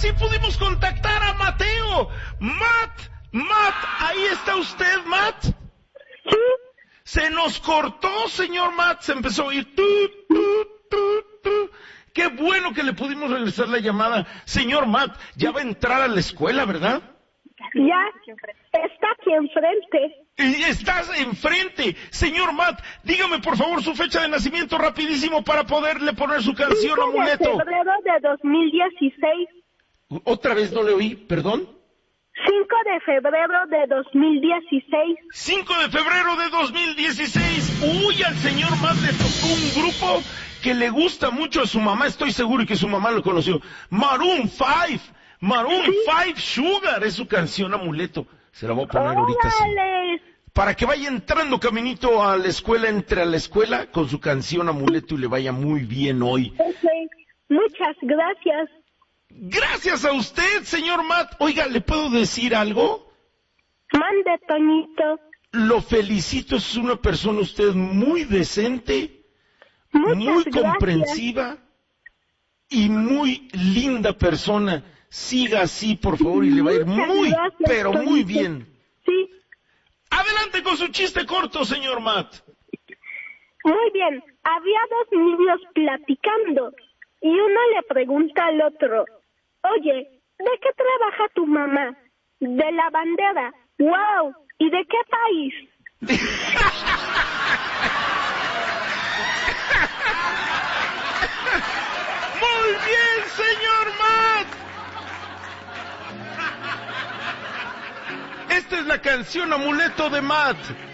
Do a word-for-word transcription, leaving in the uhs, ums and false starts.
sí pudimos contactar a Mateo. Matt, Matt, ahí está usted, Matt. Sí. Se nos cortó, señor Matt, se empezó a oír. Tu, tu, tu, tu. Qué bueno que le pudimos regresar la llamada. Señor Matt, ya va a entrar a la escuela, ¿verdad? Ya, está aquí enfrente. Y estás enfrente. Señor Matt, dígame por favor su fecha de nacimiento rapidísimo para poderle poner su canción Amuleto. cinco de febrero de dos mil dieciséis. Otra vez no le oí, perdón. cinco de febrero de dos mil dieciséis. cinco de febrero de dos mil dieciséis. Uy, al señor Matt le tocó un grupo que le gusta mucho a su mamá. Estoy seguro que su mamá lo conoció. Maroon five. Maroon ¿Sí? five Sugar es su canción Amuleto. Se la voy a poner ahorita así. ¡Órale! Para que vaya entrando caminito a la escuela, entre a la escuela con su canción Amuleto y le vaya muy bien hoy. Ok, muchas gracias. Gracias a usted, señor Matt. Oiga, ¿le puedo decir algo? Mande, Toñito. Lo felicito, es una persona usted muy decente, Muchas muy gracias. comprensiva y muy linda persona. Siga así, por favor, y le va a ir Muchas muy, gracias, pero Toñito. muy bien. Sí, Adelante con su chiste corto, señor Matt. muy bien. Había dos niños platicando y uno le pregunta al otro, oye, ¿de qué trabaja tu mamá? De la bandera. ¡Wow! ¿Y de qué país? Muy bien, señor Matt. Esta es la canción Amuleto de Matt.